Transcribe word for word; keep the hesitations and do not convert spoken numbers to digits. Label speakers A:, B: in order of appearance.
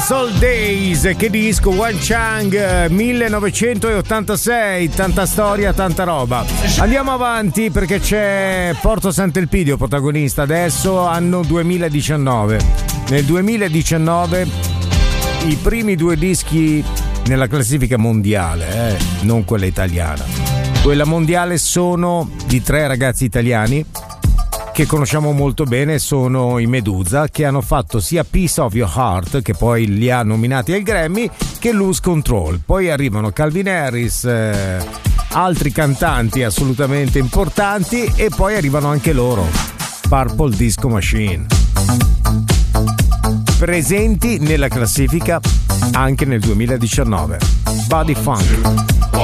A: Soul Days, che disco, Wan Chang, millenovecentottantasei, tanta storia, tanta roba. Andiamo avanti perché c'è Porto Sant'Elpidio protagonista adesso, anno duemiladiciannove. Nel duemiladiciannove i primi due dischi nella classifica mondiale, eh, non quella italiana. Quella mondiale sono di tre ragazzi italiani che conosciamo molto bene, sono i Medusa, che hanno fatto sia Piece of Your Heart, che poi li ha nominati al Grammy, che Lose Control. Poi arrivano Calvin Harris, eh, altri cantanti assolutamente importanti, e poi arrivano anche loro, Purple Disco Machine, presenti nella classifica anche nel duemiladiciannove. Body Funk.